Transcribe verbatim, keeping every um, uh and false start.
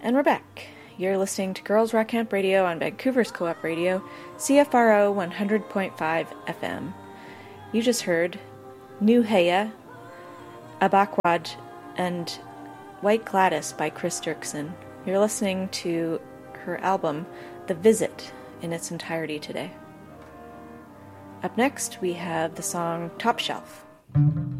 And we're back. You're listening to Girls Rock Camp Radio on Vancouver's Co-op Radio, C F R O one hundred point five F M. You just heard New Heya, Abakwad, and White Gladys by Chris Dirksen. You're listening to her album, The Visit, in its entirety today. Up next, we have the song Top Shelf.